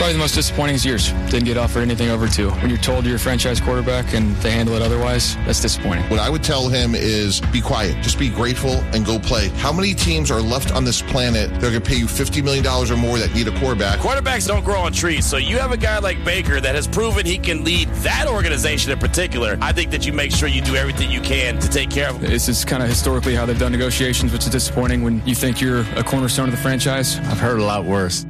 Probably the most disappointing is yours. Didn't get offered anything over 2. When you're told you're a franchise quarterback and they handle it otherwise, that's disappointing. What I would tell him is be quiet. Just be grateful and go play. How many teams are left on this planet that are going to pay you $50 million or more that need a quarterback? Quarterbacks don't grow on trees, so you have a guy like Baker that has proven he can lead that organization in particular. I think that you make sure you do everything you can to take care of him. This is kind of historically how they've done negotiations, which is disappointing when you think you're a cornerstone of the franchise. I've heard a lot worse.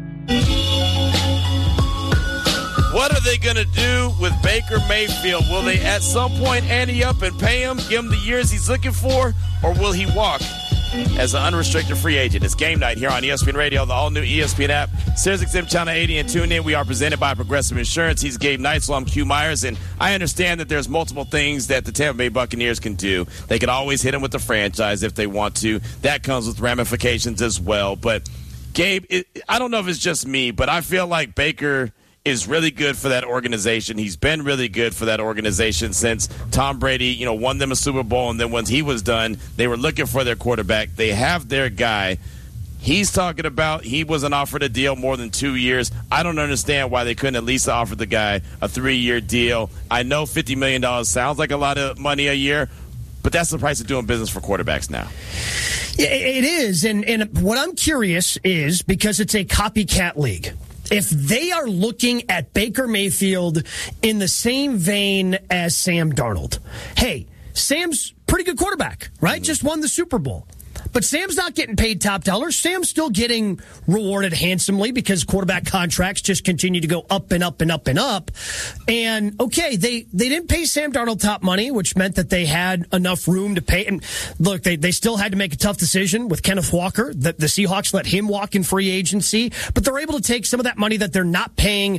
What are they going to do with Baker Mayfield? Will they at some point ante up and pay him, give him the years he's looking for, or will he walk as an unrestricted free agent? It's game night here on ESPN Radio, the all-new ESPN app, SiriusXM Channel 80, and tune in. We are presented by Progressive Insurance. He's Gabe Neitzel. I'm Q Myers, and I understand that there's multiple things that the Tampa Bay Buccaneers can do. They can always hit him with the franchise if they want to. That comes with ramifications as well. But, Gabe, I don't know if it's just me, but I feel like Baker is really good for that organization. He's been really good for that organization since Tom Brady, won them a Super Bowl, and then once he was done, they were looking for their quarterback. They have their guy. He's talking about he wasn't offered a deal more than 2 years. I don't understand why they couldn't at least offer the guy a 3-year deal. I know $50 million sounds like a lot of money a year, but that's the price of doing business for quarterbacks now. Yeah, it is, and what I'm curious is, because it's a copycat league, if they are looking at Baker Mayfield in the same vein as Sam Darnold. Hey, Sam's pretty good quarterback, right? Just won the Super Bowl. But Sam's not getting paid top dollar. Sam's still getting rewarded handsomely because quarterback contracts just continue to go up and up and up and up. And, okay, they didn't pay Sam Darnold top money, which meant that they had enough room to pay. And, look, they still had to make a tough decision with Kenneth Walker. The Seahawks let him walk in free agency. But they're able to take some of that money that they're not paying